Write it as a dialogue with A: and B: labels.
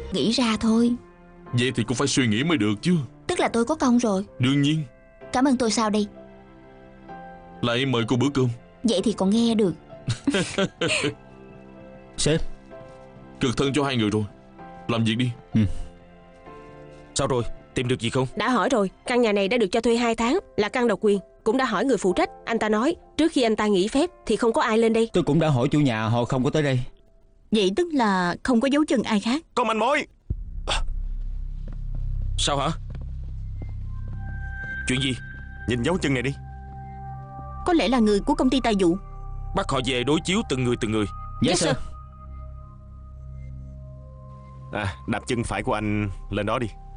A: nghĩ ra thôi.
B: Vậy thì cũng phải suy nghĩ mới được chứ.
A: Tức là tôi có công rồi.
B: Đương nhiên.
A: Cảm ơn tôi sao đây?
B: Lại mời cô bữa cơm.
A: Vậy thì còn nghe được.
C: Sếp.
B: Cực thân cho hai người rồi. Làm việc đi.
D: Sao rồi, tìm được gì không?
E: Đã hỏi rồi, căn nhà này đã được cho thuê 2 tháng, là căn độc quyền. Cũng đã hỏi người phụ trách, anh ta nói trước khi anh ta nghỉ phép thì không có ai lên đây.
C: Tôi cũng đã hỏi chủ nhà, họ không có tới đây.
A: Vậy tức là không có dấu chân ai khác.
D: Có manh mối. Sao hả? Chuyện gì?
F: Nhìn dấu chân này đi.
A: Có lẽ là người của công ty tài vụ.
D: Bắt họ về đối chiếu từng người.
C: Yes sir.
F: Đạp chân phải của anh lên đó đi.